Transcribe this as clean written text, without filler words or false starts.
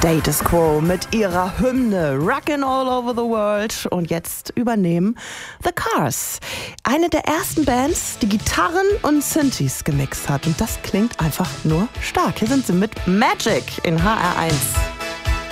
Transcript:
Status Quo mit ihrer Hymne Rockin' All Over the World. Und jetzt übernehmen The Cars. Eine der ersten Bands, die Gitarren und Synthes gemixt hat. Und das klingt einfach nur stark. Hier sind sie mit Magic in HR1.